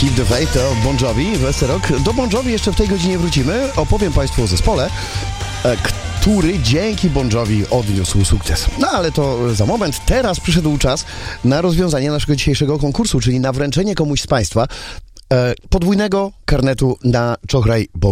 Keep the Faith to Bon Jovi, Wesoły Rok. Do Bon Jovi jeszcze w tej godzinie wrócimy. Opowiem Państwu o zespole, który dzięki Bon Jovi odniósł sukces. No ale to za moment. Teraz przyszedł czas na rozwiązanie naszego dzisiejszego konkursu, czyli na wręczenie komuś z Państwa podwójnego karnetu na Czochraj Bogu